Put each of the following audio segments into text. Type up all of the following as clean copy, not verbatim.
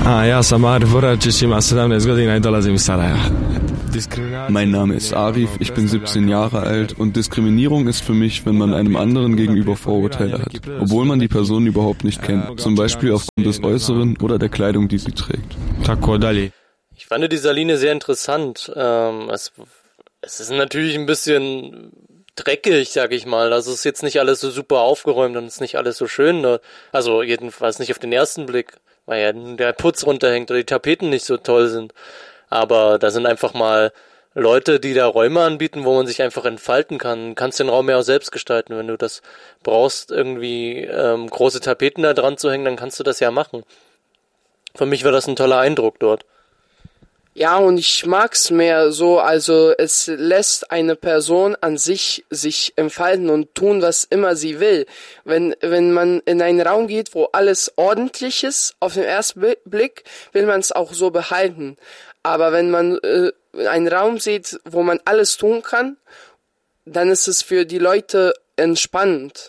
Ja sam Arif Voračić, imam 17 godina I dolazim iz Sarajeva. Mein Name ist Arif, ich bin 17 Jahre alt und Diskriminierung ist für mich, wenn man einem anderen gegenüber Vorurteile hat, obwohl man die Person überhaupt nicht kennt, zum Beispiel aufgrund des Äußeren oder der Kleidung, die sie trägt. Ich fand die Saline sehr interessant. Es ist natürlich ein bisschen dreckig, sag ich mal. Also es ist jetzt nicht alles so super aufgeräumt und es ist nicht alles so schön dort. Also jedenfalls nicht auf den ersten Blick, weil ja der Putz runterhängt oder die Tapeten nicht so toll sind. Aber da sind einfach mal Leute, die da Räume anbieten, wo man sich einfach entfalten kann. Du kannst den Raum ja auch selbst gestalten. Wenn du das brauchst, irgendwie große Tapeten da dran zu hängen, dann kannst du das ja machen. Für mich war das ein toller Eindruck dort. Ja, und ich mag's mehr so, also es lässt eine Person an sich entfalten und tun, was immer sie will. Wenn man in einen Raum geht, wo alles ordentlich ist, auf den ersten Blick will man es auch so behalten. Aber wenn man einen Raum sieht, wo man alles tun kann, dann ist es für die Leute entspannend.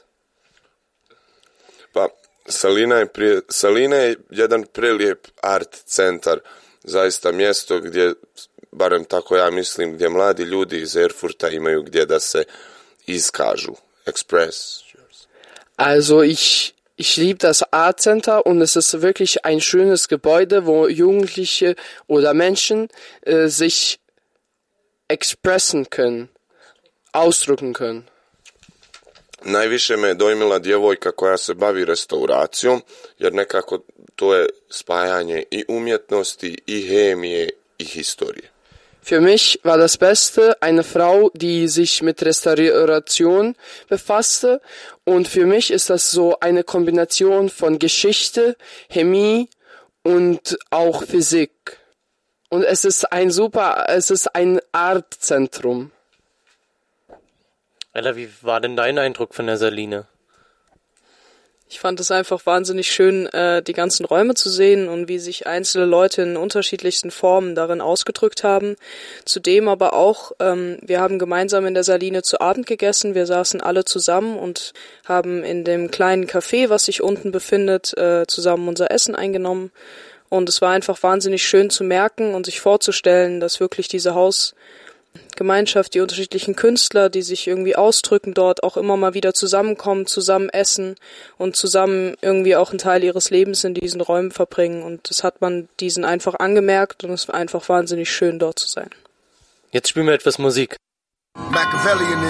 Pa, Salina je jedan prelijep art centar. Zaista mjesto gdje, barem tako ja mislim, gdje mladi ljudi iz Erfurta imaju gdje da se iskažu, express. Also ich liebe das Art Center und es ist wirklich ein schönes Gebäude, wo Jugendliche oder Menschen sich expressen können, ausdrücken können. Najviše me je dojmila djevojka koja se bavi restauracijom, jer nekako to je spajanje I umjetnosti, I hemije, I historije. Für mich war das Beste eine Frau, die sich mit Restauration befasste und für mich ist das so eine Kombination von Geschichte, Chemie und auch Physik. Und es ist ein Artzentrum. Ella, wie war denn dein Eindruck von der Saline? Ich fand es einfach wahnsinnig schön, die ganzen Räume zu sehen und wie sich einzelne Leute in unterschiedlichsten Formen darin ausgedrückt haben. Zudem aber auch, wir haben gemeinsam in der Saline zu Abend gegessen. Wir saßen alle zusammen und haben in dem kleinen Café, was sich unten befindet, zusammen unser Essen eingenommen. Und es war einfach wahnsinnig schön zu merken und sich vorzustellen, dass wirklich diese Hausgemeinschaft, die unterschiedlichen Künstler, die sich irgendwie ausdrücken dort, auch immer mal wieder zusammenkommen, zusammen essen und zusammen irgendwie auch einen Teil ihres Lebens in diesen Räumen verbringen. Und das hat man diesen einfach angemerkt und es war einfach wahnsinnig schön, dort zu sein. Jetzt spielen wir etwas Musik.